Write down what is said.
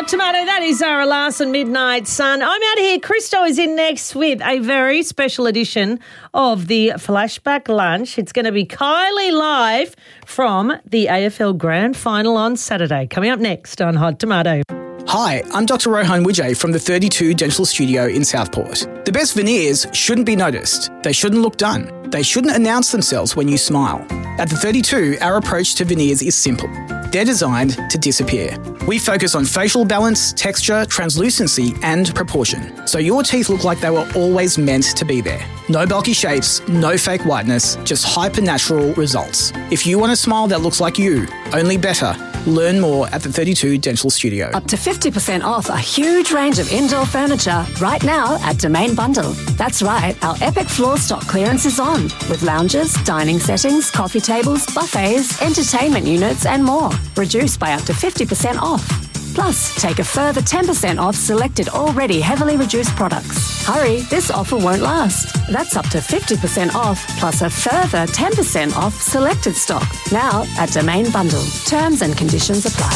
Tomato, that is Zara Larson, Midnight Sun. I'm out here. Christo is in next with a very special edition of the Flashback Lunch. It's going to be Kylie live from the AFL Grand Final on Saturday. Coming up next on Hot Tomato. Hi, I'm Dr. Rohan Wijay from the 32 Dental Studio in Southport. The best veneers shouldn't be noticed. They shouldn't look done. They shouldn't announce themselves when you smile. At the 32, our approach to veneers is simple. They're designed to disappear. We focus on facial balance, texture, translucency, and proportion, so your teeth look like they were always meant to be there. No bulky shapes, no fake whiteness, just hyper-natural results. If you want a smile that looks like you, only better. Learn more at the 32 Dental Studio. Up to 50% off a huge range of indoor furniture right now at Domain Bundle. That's right, our epic floor stock clearance is on, with lounges, dining settings, coffee tables, buffets, entertainment units and more. Reduced by up to 50% off. Plus, take a further 10% off selected already heavily reduced products. Hurry, this offer won't last. That's up to 50% off, plus a further 10% off selected stock. Now at Domain Bundle. Terms and conditions apply.